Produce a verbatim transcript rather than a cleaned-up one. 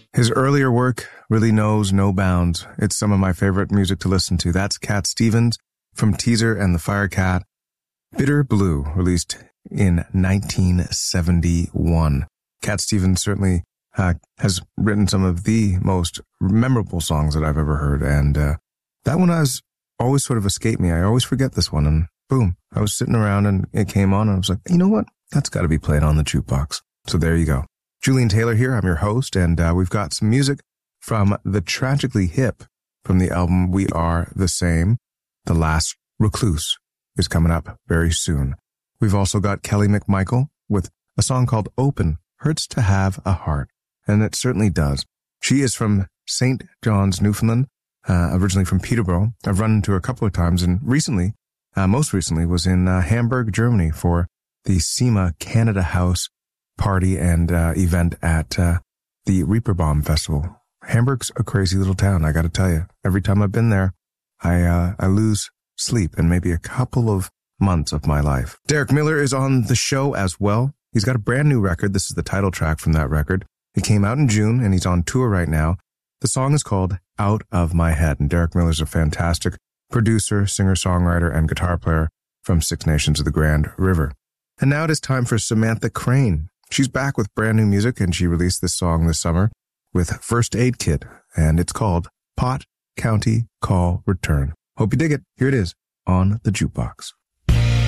His earlier work really knows no bounds. It's some of my favorite music to listen to. That's Cat Stevens from Teaser and the Firecat. Bitter Blue, released in nineteen seventy-one. Cat Stevens certainly uh, has written some of the most memorable songs that I've ever heard, and uh, that one has always sort of escaped me. I always forget this one, and boom, I was sitting around and it came on, and I was like, you know what? That's got to be played on the jukebox. So there you go. Julian Taylor here. I'm your host, and uh, we've got some music from the Tragically Hip from the album We Are the Same. The Last Recluse is coming up very soon. We've also got Kelly McMichael with a song called Open, Hurts to Have a Heart, and it certainly does. She is from Saint John's, Newfoundland, uh, originally from Peterborough. I've run into her a couple of times, and recently, uh, most recently, was in uh, Hamburg, Germany for the SEMA Canada House party and uh, event at uh, the Reeperbahn Festival. Hamburg's a crazy little town, I got to tell you. Every time I've been there, I uh, I lose sleep and maybe a couple of months of my life. Derek Miller is on the show as well. He's got a brand new record. This is the title track from that record. It came out in June, and he's on tour right now. The song is called Out of My Head, and Derek Miller's a fantastic producer, singer-songwriter, and guitar player from Six Nations of the Grand River. And now it is time for Samantha Crane. She's back with brand new music, and she released this song this summer with First Aid Kit, and it's called Pot County Call Return. Hope you dig it. Here it is on the Jukebox.